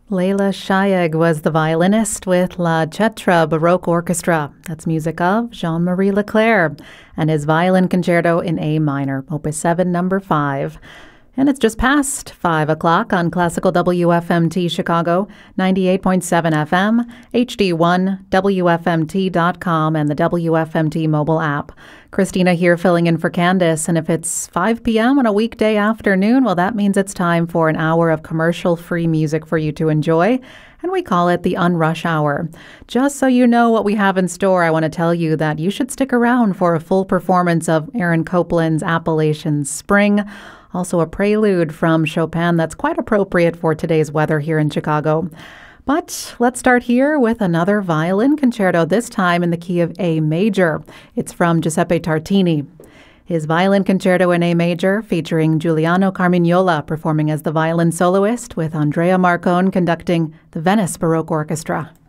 Leila Shayeg was the violinist with La Cetra Baroque Orchestra. That's music of Jean-Marie Leclerc and his Violin Concerto in A minor, Opus 7, number 5. And it's just past 5 o'clock on Classical WFMT Chicago, 98.7 FM, HD1, WFMT.com, and the WFMT mobile app. Christina here filling in for Candace, and if it's 5 p.m. on a weekday afternoon, well, that means it's time for an hour of commercial-free music for you to enjoy, and we call it the Unrush Hour. Just so you know what we have in store, I want to tell you that you should stick around for a full performance of Aaron Copland's Appalachian Spring, also a prelude from Chopin that's quite appropriate for today's weather here in Chicago. But let's start here with another violin concerto, this time in the key of A major. It's from Giuseppe Tartini. His Violin Concerto in A major, featuring Giuliano Carmignola performing as the violin soloist, with Andrea Marcone conducting the Venice Baroque Orchestra.